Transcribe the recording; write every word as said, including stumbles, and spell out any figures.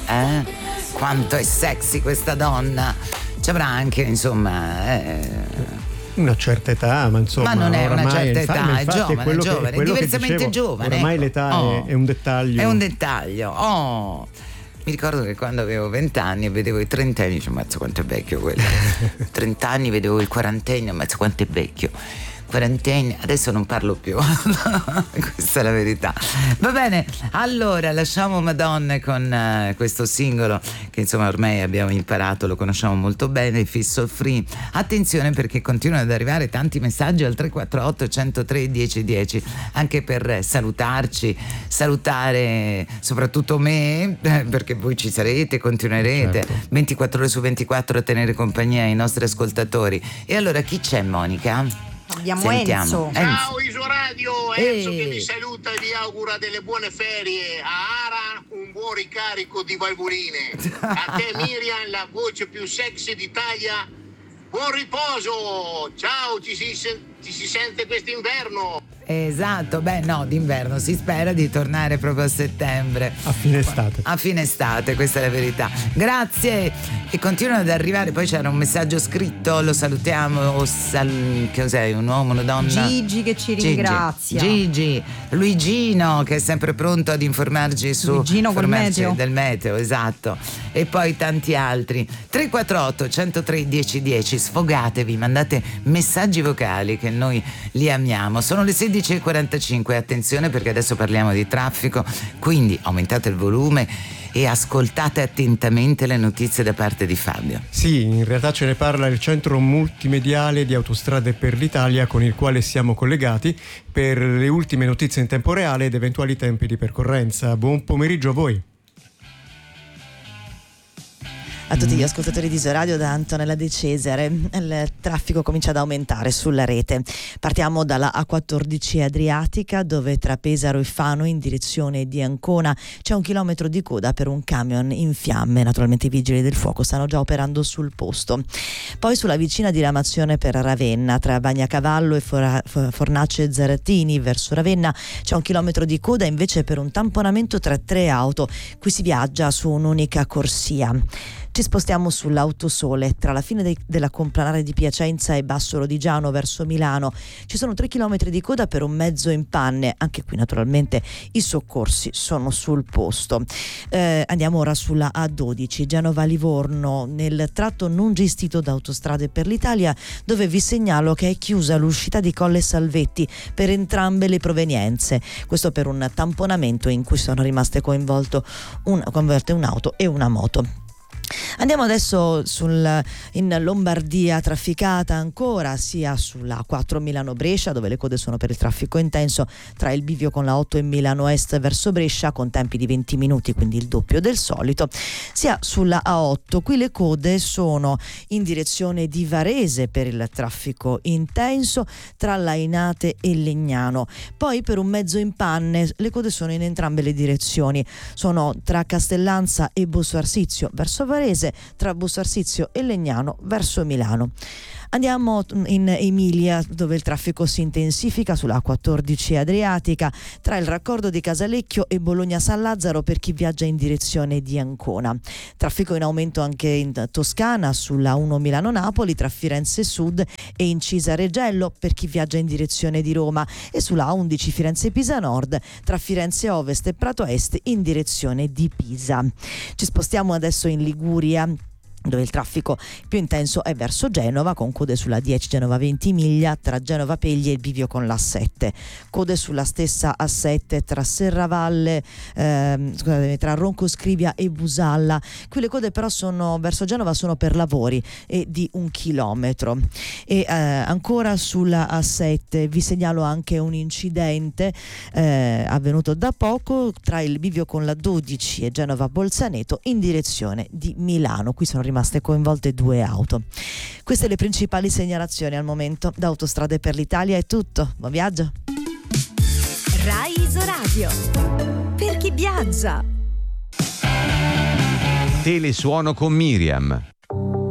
eh? Quanto è sexy questa donna. Ci avrà anche, insomma, eh, una certa età, ma insomma, ma non è una certa infatti, età, è giovane, è quello giovane, che, quello diversamente che dicevo, giovane. Ormai ecco. l'età oh, è, è un dettaglio. È un dettaglio. Oh. Mi ricordo che quando avevo vent'anni e vedevo i trentenni, dicevo, mazza quanto è vecchio quello. trent'anni vedevo il quarantennio, mazza quanto è vecchio. Quarantenni, adesso non parlo più. Questa è la verità. Va bene, allora lasciamo Madonna con uh, questo singolo che insomma ormai abbiamo imparato, lo conosciamo molto bene, Fisso Free. Attenzione perché continuano ad arrivare tanti messaggi al tre quattro otto uno zero tre uno zero uno zero anche per salutarci, salutare soprattutto me, perché voi ci sarete, continuerete certo. ventiquattro ore su ventiquattro a tenere compagnia ai nostri ascoltatori. E allora chi c'è, Monica? Abbiamo Sentiamo. Enzo. Ciao Isoradio, Enzo Ehi. che vi saluta e vi augura delle buone ferie. A Ara un buon ricarico di valvoline. A te Miriam, la voce più sexy d'Italia, buon riposo. Ciao, ci si, ci si sente quest'inverno. Esatto, beh no, d'inverno si spera di tornare proprio a settembre. A fine estate. A fine estate, questa è la verità. Grazie. E continuano ad arrivare, poi c'era un messaggio scritto, lo salutiamo, o sal- che cos'è, un uomo, una donna? Gigi che ci ringrazia. Gigi, Gigi, Luigino che è sempre pronto ad informarci su Luigino col meteo. del meteo, esatto. E poi tanti altri. tre quattro otto uno zero tre uno zero uno zero, sfogatevi, mandate messaggi vocali che noi li amiamo. Sono le sedici e quarantacinque, attenzione perché adesso parliamo di traffico, quindi aumentate il volume e ascoltate attentamente le notizie da parte di Fabio. Sì, in realtà ce ne parla il centro multimediale di Autostrade per l'Italia con il quale siamo collegati per le ultime notizie in tempo reale ed eventuali tempi di percorrenza. Buon pomeriggio a voi. A tutti gli ascoltatori di Isoradio da Antonella De Cesare. Il traffico comincia ad aumentare sulla rete. Partiamo dalla A quattordici Adriatica, dove tra Pesaro e Fano in direzione di Ancona c'è un chilometro di coda per un camion in fiamme. Naturalmente i vigili del fuoco stanno già operando sul posto. Poi sulla vicina diramazione per Ravenna, tra Bagnacavallo e Fora, Fornace Zarattini verso Ravenna c'è un chilometro di coda invece per un tamponamento tra tre auto. Qui si viaggia su un'unica corsia. Ci spostiamo sull'Autosole, tra la fine de- della Complanare di Piacenza e Basso Lodigiano verso Milano. Ci sono tre chilometri di coda per un mezzo in panne, anche qui naturalmente i soccorsi sono sul posto. Eh, andiamo ora sulla A dodici, Genova-Livorno, nel tratto non gestito da Autostrade per l'Italia, dove vi segnalo che è chiusa l'uscita di Colle Salvetti per entrambe le provenienze. Questo per un tamponamento in cui sono rimaste coinvolto un, coinvolte un'auto e una moto. Andiamo adesso sul, in Lombardia, trafficata ancora sia sulla A quattro Milano-Brescia, dove le code sono per il traffico intenso tra il bivio con la otto e Milano Est verso Brescia con tempi di venti minuti, quindi il doppio del solito, sia sulla A otto. Qui le code sono in direzione di Varese per il traffico intenso tra Lainate e Legnano. Poi per un mezzo in panne le code sono in entrambe le direzioni, sono tra Castellanza e Bosso Arsizio verso Varese, tra Busto Arsizio e Legnano verso Milano. Andiamo in Emilia, dove il traffico si intensifica sulla A quattordici Adriatica tra il raccordo di Casalecchio e Bologna San Lazzaro per chi viaggia in direzione di Ancona. Traffico in aumento anche in Toscana sulla uno Milano-Napoli tra Firenze Sud e Incisa Regello per chi viaggia in direzione di Roma, e sulla A undici Firenze-Pisa Nord tra Firenze Ovest e Prato Est in direzione di Pisa. Ci spostiamo adesso in Liguria, dove il traffico più intenso è verso Genova, con code sulla dieci Genova-Ventimiglia tra Genova Pegli e il bivio con l'A sette, code sulla stessa A sette tra Serravalle, ehm, scusate, tra Ronco Scrivia e Busalla. Qui le code però sono verso Genova sono per lavori e di un chilometro. E eh, ancora sulla A sette vi segnalo anche un incidente eh, avvenuto da poco tra il bivio con la dodici e Genova Bolzaneto in direzione di Milano. Qui sono rimaste coinvolte due auto. Queste le principali segnalazioni al momento. Da Autostrade per l'Italia è tutto. Buon viaggio. Rai Isoradio, per chi viaggia. Telesuono con Miriam.